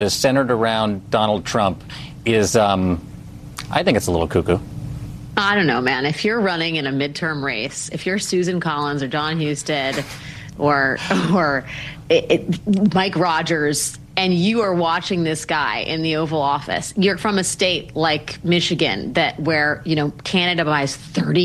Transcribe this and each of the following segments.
is centered around Donald Trump is, I think it's a little cuckoo. I don't know, man. If you're running in a midterm race, if you're Susan Collins or John Husted or Mike Rogers, and you are watching this guy in the Oval Office, you're from a state like Michigan where Canada buys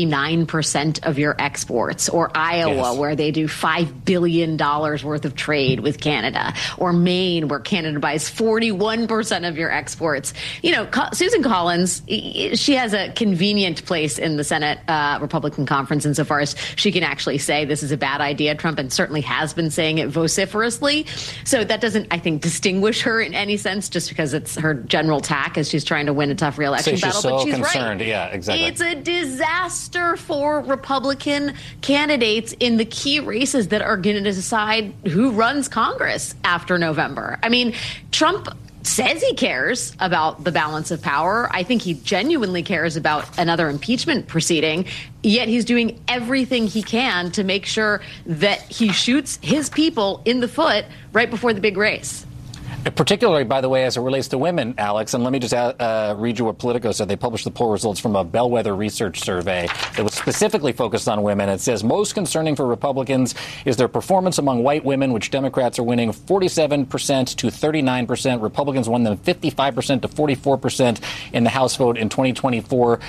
39% of your exports, or Iowa, yes, where they do $5 billion worth of trade with Canada, or Maine, where Canada buys 41% of your exports. Susan Collins, she has a convenient place in the Senate Republican conference insofar as she can actually say this is a bad idea. Trump and certainly has been saying it vociferously. So that doesn't, I think, distinguish her in any sense, just because it's her general tack as she's trying to win a tough re-election battle. But she's concerned. Right. Yeah, exactly. It's a disaster for Republican candidates in the key races that are going to decide who runs Congress after November. I mean, Trump says he cares about the balance of power. I think he genuinely cares about another impeachment proceeding, yet he's doing everything he can to make sure that he shoots his people in the foot right before the big race. Particularly, by the way, as it relates to women, Alex, and let me just read you what Politico said. They published the poll results from a Bellwether research survey that was specifically focused on women. It says most concerning for Republicans is their performance among white women, which Democrats are winning 47% to 39%. Republicans won them 55% to 44% in the House vote in 2024.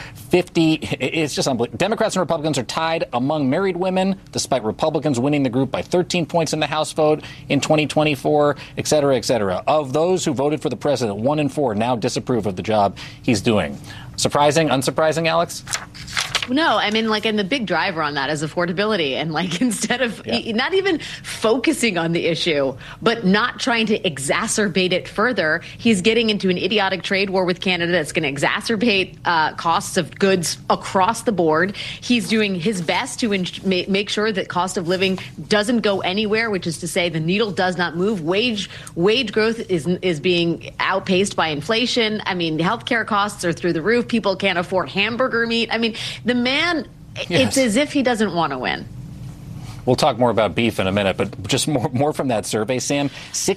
It's just unbelievable. Democrats and Republicans are tied among married women, despite Republicans winning the group by 13 points in the House vote in 2024, et cetera, et cetera. Of those who voted for the president, 1 in 4 now disapprove of the job he's doing. Surprising, unsurprising, Alex? No, I mean, and the big driver on that is affordability. And instead of not even focusing on the issue, but not trying to exacerbate it further, he's getting into an idiotic trade war with Canada that's going to exacerbate costs of goods across the board. He's doing his best to make sure that cost of living doesn't go anywhere, which is to say the needle does not move. Wage growth is being outpaced by inflation. I mean, healthcare costs are through the roof. People can't afford hamburger meat. I mean, the man, yes, it's as if he doesn't want to win. We'll talk more about beef in a minute, but just more from that survey, Sam.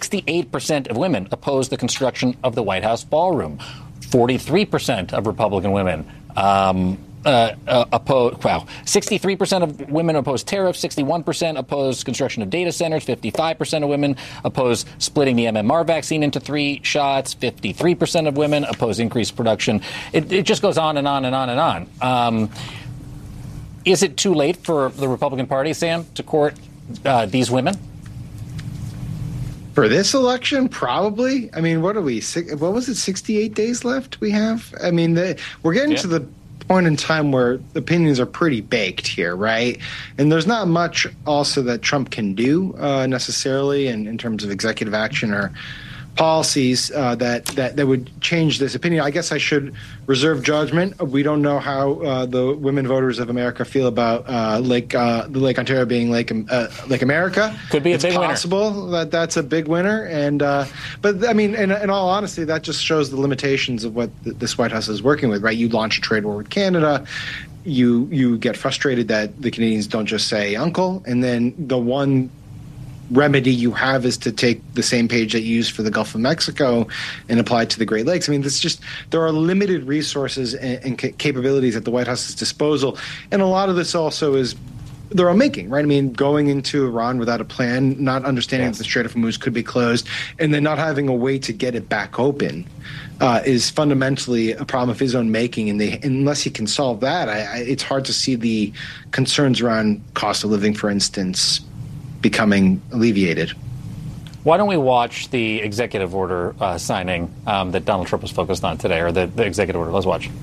68% of women oppose the construction of the White House ballroom. 43% of Republican women oppose. Wow. 63% of women oppose tariffs. 61% oppose construction of data centers. 55% of women oppose splitting the MMR vaccine into 3 shots. 53% of women oppose increased production. It just goes on and on and on and on. Is it too late for the Republican Party, Sam, to court these women? For this election, probably. I mean, what are we? What was it? 68 days left we have? I mean, we're getting to the point in time where opinions are pretty baked here, right? And there's not much also that Trump can do necessarily in terms of executive action or policies that would change this opinion. I guess I should reserve judgment. We don't know how the women voters of America feel about Lake Ontario being Lake America. Could be a big winner. It's possible that's a big winner. And but I mean, in all honesty, that just shows the limitations of what this White House is working with, right? You launch a trade war with Canada. You get frustrated that the Canadians don't just say uncle, and then the one remedy you have is to take the same page that you used for the Gulf of Mexico and apply it to the Great Lakes. I mean, there are limited resources and capabilities at the White House's disposal. And a lot of this also is their own making, right? I mean, going into Iran without a plan, not understanding that the Strait of Hormuz could be closed, and then not having a way to get it back open is fundamentally a problem of his own making. And unless he can solve that, it's hard to see the concerns around cost of living, for instance, becoming alleviated. Why don't we watch the executive order signing that Donald Trump was focused on today, or the executive order? Let's watch.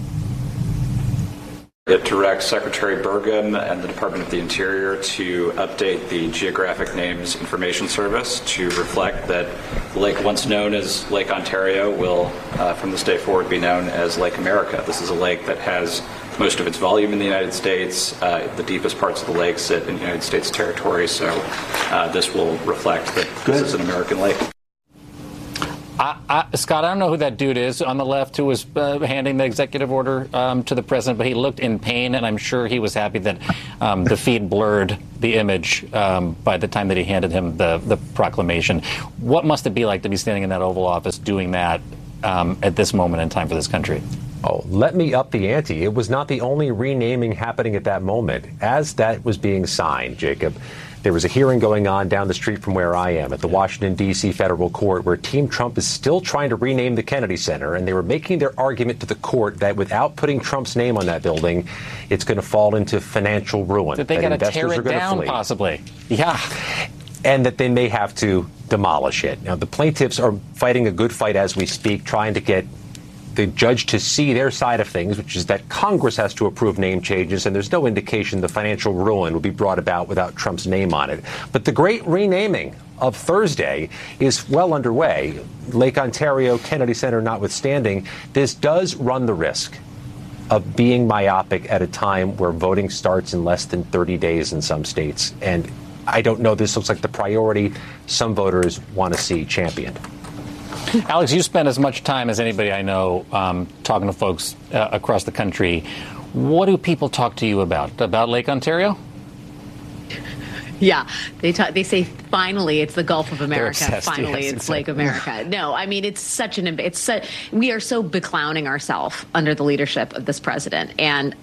It directs Secretary Burgum and the Department of the Interior to update the Geographic Names Information Service to reflect that the lake once known as Lake Ontario will, from this day forward, be known as Lake America. This is a lake that has most of its volume in the United States. The deepest parts of the lake sit in United States territory, so this will reflect that this is an American lake. Scott, I don't know who that dude is on the left who was handing the executive order to the president, but he looked in pain, and I'm sure he was happy that the feed blurred the image by the time that he handed him the proclamation. What must it be like to be standing in that Oval Office doing that at this moment in time for this country? Oh, let me up the ante. It was not the only renaming happening at that moment. As that was being signed, Jacob, there was a hearing going on down the street from where I am at the Washington, D.C. federal court where Team Trump is still trying to rename the Kennedy Center. And they were making their argument to the court that without putting Trump's name on that building, it's going to fall into financial ruin. That they got to tear it down, possibly. Yeah. And that they may have to demolish it. Now, the plaintiffs are fighting a good fight as we speak, trying to get the judge to see their side of things, which is that Congress has to approve name changes, and there's no indication the financial ruin will be brought about without Trump's name on it. But the great renaming of Thursday is well underway. Lake Ontario, Kennedy Center notwithstanding, this does run the risk of being myopic at a time where voting starts in less than 30 days in some states. And I don't know, this looks like the priority some voters want to see championed. Alex, you spend as much time as anybody I know talking to folks across the country. What do people talk to you about? About Lake Ontario? Yeah, they say finally it's the Gulf of America. Finally, yes, it's Lake America. No, I mean we are so beclowning ourselves under the leadership of this president, and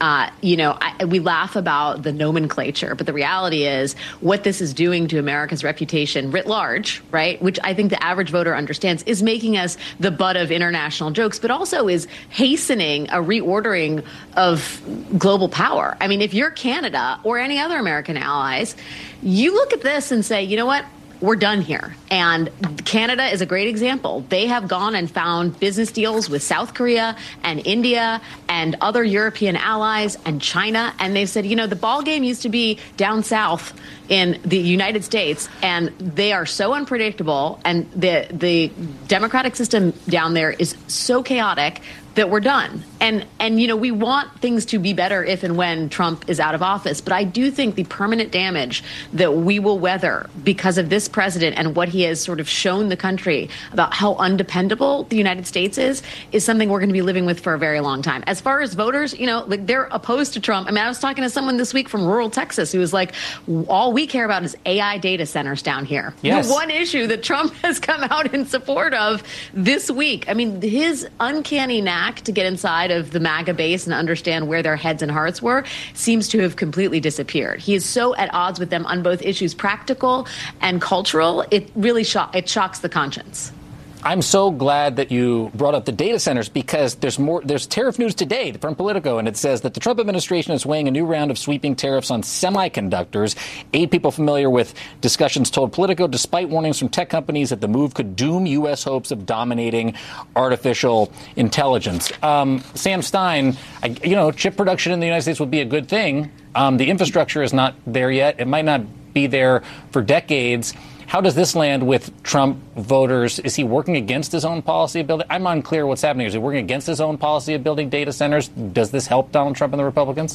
we laugh about the nomenclature, but the reality is what this is doing to America's reputation writ large, right? Which I think the average voter understands is making us the butt of international jokes, but also is hastening a reordering of global power. I mean, if you're Canada or any other American allies, you look at this and say, you know what? We're done here. And Canada is a great example. They have gone and found business deals with South Korea and India and other European allies and China. And they've said, the ball game used to be down south in the United States, and they are so unpredictable. And the democratic system down there is so chaotic that we're done. And we want things to be better if and when Trump is out of office. But I do think the permanent damage that we will weather because of this president and what he has sort of shown the country about how undependable the United States is something we're going to be living with for a very long time. As far as voters, they're opposed to Trump. I mean, I was talking to someone this week from rural Texas who was like, all we care about is AI data centers down here. Yes. The one issue that Trump has come out in support of this week. I mean, his uncanny knack to get inside of the MAGA base and understand where their heads and hearts were seems to have completely disappeared. He is so at odds with them on both issues, practical and cultural. It really shocks the conscience. I'm so glad that you brought up the data centers because there's tariff news today from Politico, and it says that the Trump administration is weighing a new round of sweeping tariffs on semiconductors. 8 people familiar with discussions told Politico, despite warnings from tech companies that the move could doom U.S. hopes of dominating artificial intelligence. Sam Stein, chip production in the United States would be a good thing. The infrastructure is not there yet. It might not be there for decades. How does this land with Trump voters? Is he working against his own policy of building? I'm unclear what's happening. Is he working against his own policy of building data centers? Does this help Donald Trump and the Republicans?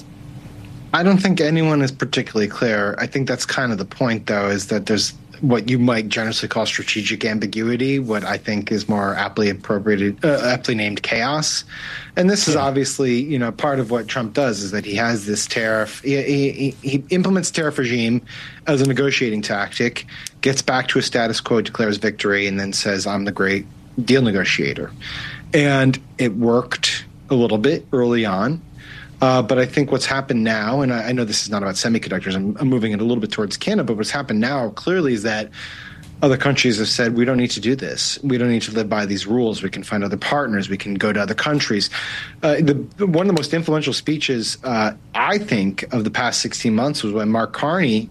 I don't think anyone is particularly clear. I think that's kind of the point, though, is that there's what you might generously call strategic ambiguity, what I think is more aptly named chaos. And this is obviously, part of what Trump does is that he has this tariff. He implements tariff regime as a negotiating tactic, gets back to a status quo, declares victory, and then says, I'm the great deal negotiator. And it worked a little bit early on. But I think what's happened now, and I know this is not about semiconductors, I'm moving it a little bit towards Canada, but what's happened now clearly is that other countries have said, we don't need to do this. We don't need to live by these rules. We can find other partners. We can go to other countries. One of the most influential speeches, I think, of the past 16 months was when Mark Carney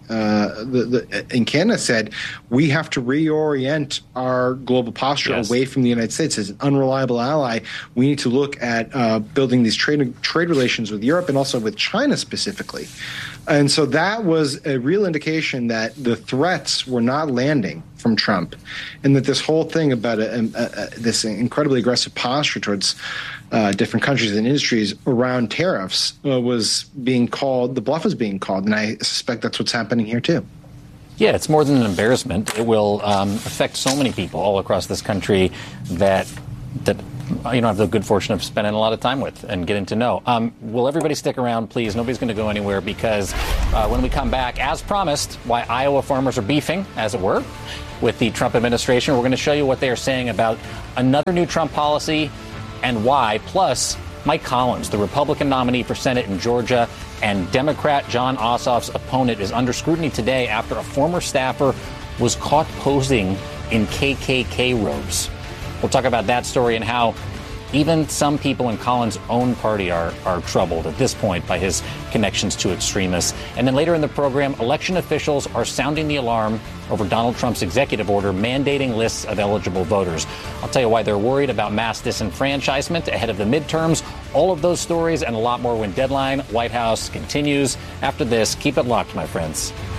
in Canada said, we have to reorient our global posture away from the United States as an unreliable ally. We need to look at building these trade relations with Europe and also with China specifically. And so that was a real indication that the threats were not landing from Trump, and that this whole thing about this incredibly aggressive posture towards different countries and industries around tariffs was being called, the bluff was being called, and I suspect that's what's happening here too. Yeah, it's more than an embarrassment. It will affect so many people all across this country that you don't have the good fortune of spending a lot of time with and getting to know. Will everybody stick around, please? Nobody's going to go anywhere because when we come back, as promised, why Iowa farmers are beefing, as it were, with the Trump administration. We're going to show you what they are saying about another new Trump policy and why. Plus, Mike Collins, the Republican nominee for Senate in Georgia, and Democrat Jon Ossoff's opponent is under scrutiny today after a former staffer was caught posing in KKK robes. We'll talk about that story and how even some people in Collins' own party are troubled at this point by his connections to extremists. And then later in the program, election officials are sounding the alarm over Donald Trump's executive order mandating lists of eligible voters. I'll tell you why they're worried about mass disenfranchisement ahead of the midterms. All of those stories and a lot more when Deadline White House continues after this. Keep it locked, my friends.